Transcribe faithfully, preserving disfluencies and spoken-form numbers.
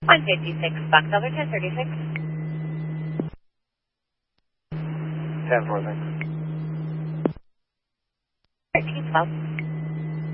one fifty-six, Fox Delta ten thirty-six. ten four, thanks. thirteen twelve.